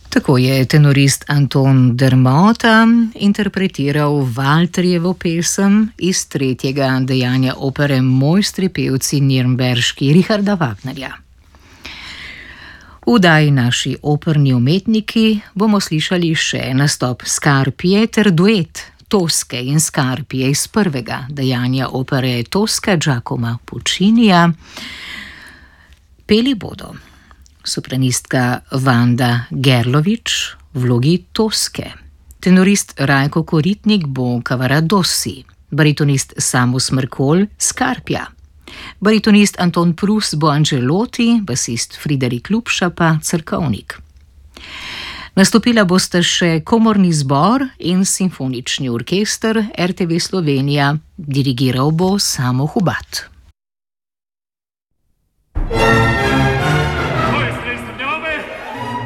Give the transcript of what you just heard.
Tako je tenorist Anton Dermota interpretiral Valterjevo pesem iz tretjega dejanja opere Mojstri pevci Nürnberški Richarda Wagnerja. V oddaji Naši operni umetniki bomo slišali še nastop Scarpije ter duet Toske in Scarpije iz prvega dejanja opere Toska Giacomo Puccinija. Peli bodo sopranistka Vanda Gerlovič v vlogi Toske, tenorist Rajko Koritnik bo Cavaradossi, baritonist Samus Merkol Scarpija, baritonist Anton Prus bo Angelotti, basist Friderik Lupša pa Cerkovnik. Nastopila bosta še komorni zbor in simfonični orkester RTV Slovenija, dirigiral bo Samo Hubat.